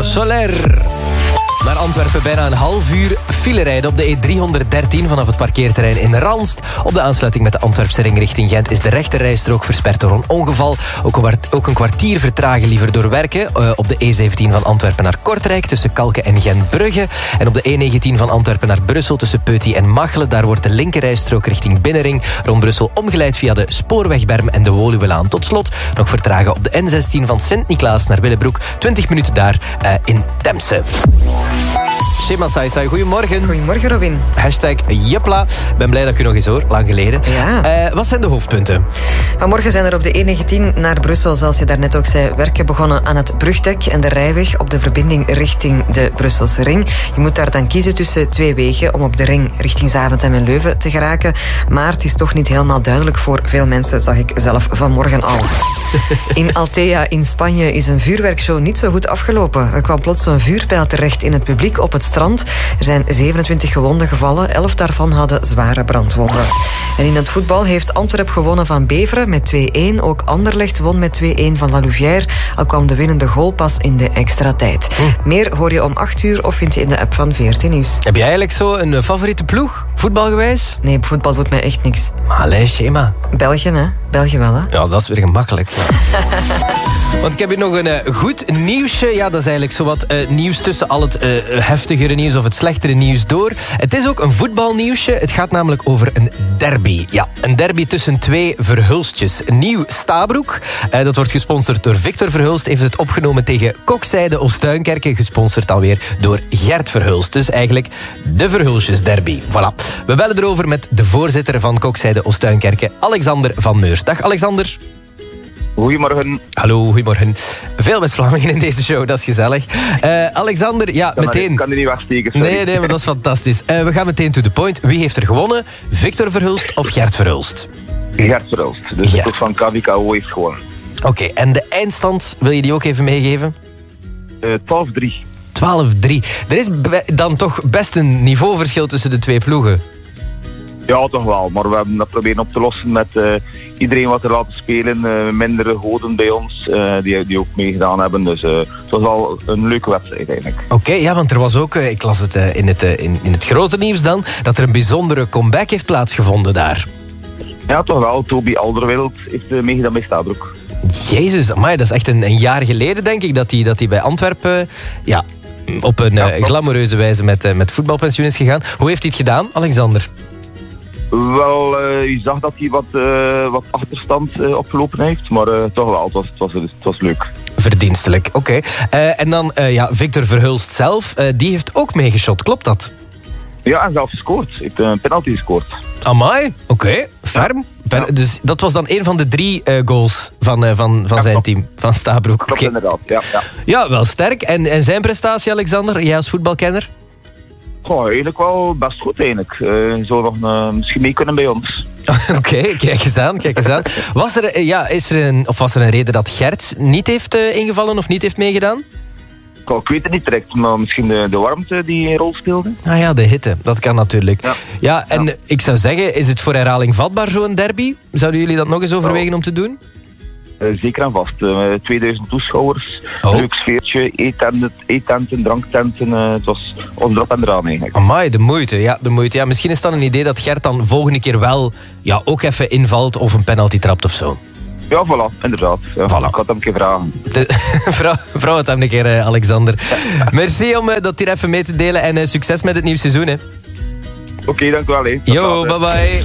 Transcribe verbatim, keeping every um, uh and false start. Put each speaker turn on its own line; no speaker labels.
Álvaro Soler. Naar Antwerpen bijna een half uur file rijden op de E driehonderddertien vanaf het parkeerterrein in Ranst. Op de aansluiting met de Antwerpse ring richting Gent is de rechterrijstrook versperd door een ongeval. Ook een, ook een kwartier vertragen liever door werken. Uh, op de E zeventien van Antwerpen naar Kortrijk tussen Kalken en Gent-Brugge. En op de E negentien van Antwerpen naar Brussel tussen Peuty en Machelen. Daar wordt de linkerrijstrook richting Binnenring rond Brussel omgeleid via de Spoorwegberm en de Woluwelaan. Tot slot nog vertragen op de N zestien van Sint-Niklaas naar Willebroek. twintig minuten daar uh, in Temse. Shema Saisai, goedemorgen.
Goedemorgen, Robin.
Hashtag Jepla. Ben blij dat ik u nog eens hoor, lang geleden.
Ja.
Uh, wat zijn de hoofdpunten?
Vanmorgen zijn er op de E negentien naar Brussel, zoals je daarnet ook zei, werken begonnen aan het brugdek en de rijweg op de verbinding richting de Brusselse ring. Je moet daar dan kiezen tussen twee wegen om op de ring richting Zaventem en Leuven te geraken. Maar het is toch niet helemaal duidelijk voor veel mensen, zag ik zelf vanmorgen al. In Altea in Spanje is een vuurwerkshow niet zo goed afgelopen. Er kwam plots een vuurpijl terecht in het publiek op het strand. Er zijn zevenentwintig gewonden gevallen, elf daarvan hadden zware brandwonden. En in het voetbal heeft Antwerp gewonnen van Beveren met twee-één. Ook Anderlecht won met twee-één van La Louvière, al kwam de winnende goal pas in de extra tijd. Hm. Meer hoor je om acht uur of vind je in de app van V R T Nieuws.
Heb jij eigenlijk zo een favoriete ploeg, voetbalgewijs?
Nee, voetbal doet mij echt niks.
Maar allee, Shema.
België, hè? België wel, hè?
Ja, dat is weer gemakkelijk. Want ik heb hier nog een uh, goed nieuwsje. Ja, dat is eigenlijk zowat uh, nieuws tussen al het uh, heftigere nieuws of het slechtere nieuws door. Het is ook een voetbalnieuwsje. Het gaat namelijk over een derby. Ja, een derby tussen twee Verhulstjes. Nieuw Stabroek. Uh, dat wordt gesponsord door Victor Verhulst. Heeft het opgenomen tegen Kokzijde Oostuinkerke. Gesponsord alweer door Gert Verhulst. Dus eigenlijk de Verhulstjes derby. Voilà. We bellen erover met de voorzitter van Kokzijde Oostuinkerke, Alexander van Meurs. Dag Alexander.
Goedemorgen.
Hallo, goedemorgen. Veel West-Vlamingen in deze show, dat is gezellig. Uh, Alexander, ja,
kan
meteen...
Ik kan er niet wegsteken, sorry.
Nee, nee, maar dat is fantastisch. Uh, we gaan meteen to the point. Wie heeft er gewonnen? Victor Verhulst of Gert Verhulst?
Gert Verhulst. Dus de ploeg van K V K O heeft gewonnen.
Oké, okay, en de eindstand, wil je die ook even meegeven?
Uh, twaalf drie.
twaalf drie. Er is dan toch best een niveauverschil tussen de twee ploegen.
Ja, toch wel. Maar we hebben dat proberen op te lossen met uh, iedereen wat er laten spelen. Uh, mindere goden bij ons, uh, die, die ook meegedaan hebben. Dus uh, het was wel een leuke wedstrijd eigenlijk.
Oké, okay, ja, want er was ook, uh, ik las het, uh, in, het uh, in, in het grote nieuws dan, dat er een bijzondere comeback heeft plaatsgevonden daar.
Ja, toch wel. Toby Alderweireld heeft uh, meegedaan bij Stabroek.
Jezus, amai, dat is echt een, een jaar geleden, denk ik, dat hij dat bij Antwerpen uh, ja, op een uh, ja, glamoureuze wijze met, uh, met voetbalpensioen is gegaan. Hoe heeft hij het gedaan, Alexander?
Wel, uh, je zag dat hij wat, uh, wat achterstand uh, opgelopen heeft, maar uh, toch wel, het was, het was, het was leuk.
Verdienstelijk, oké. Okay. Uh, en dan uh, ja, Victor Verhulst zelf, uh, die heeft ook meegeschot, klopt dat?
Ja, en zelf gescoord. Hij heeft een penalty gescoord.
Amai, oké, okay. Ferm. Ja. Ja. Dus dat was dan een van de drie uh, goals van, uh, van, van ja, zijn team, van Stabroek.
Klopt, okay. Inderdaad, ja, ja.
Ja, wel sterk. En, en zijn prestatie, Alexander, jij als voetbalkenner?
Goh, eigenlijk wel best goed eigenlijk. Uh, zou nog uh, misschien mee kunnen bij ons.
Oké, okay, kijk eens aan, kijk eens aan. Was er, uh, ja, is er een, of was er een reden dat Gert niet heeft uh, ingevallen of niet heeft meegedaan?
Goh, ik weet het niet direct, maar misschien de, de warmte die een rol speelde.
Ah ja, de hitte, dat kan natuurlijk. Ja, ja en ja. Ik zou zeggen, is het voor herhaling vatbaar zo'n derby? Zouden jullie dat nog eens overwegen oh. om te doen?
Uh, zeker en vast. Uh, tweeduizend toeschouwers, oh. leuk sfeertje, eetenten, eetenten dranktenten. Uh, het was onderop en eraan eigenlijk.
Amai, de moeite. Ja, de moeite. Ja, misschien is dat een idee dat Gert dan volgende keer wel ja, ook even invalt of een penalty trapt of zo.
Ja, voilà, inderdaad. Ja, voilà. Ik had hem een keer vragen.
De, vrouw, vrouw het hem een keer, uh, Alexander. Merci om uh, dat hier even mee te delen en uh, succes met het nieuwe seizoen. Oké,
okay, dank u wel.
Yo, bye bye.